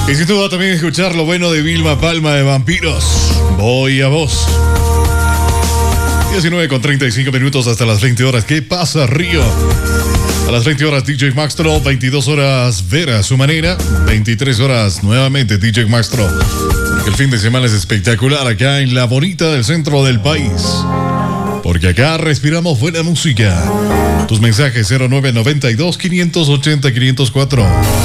Y sin duda también escuchar lo bueno de Vilma Palma de Vampiros. Voy a vos. 19:35 hasta las 20 horas. ¿Qué pasa, Río? A las 20 horas DJ Maxtro, 22 horas Vera a su manera, 23 horas nuevamente DJ Maxtro. El fin de semana es espectacular acá en la bonita del centro del país. Porque acá respiramos buena música. Tus mensajes 0992 580 504.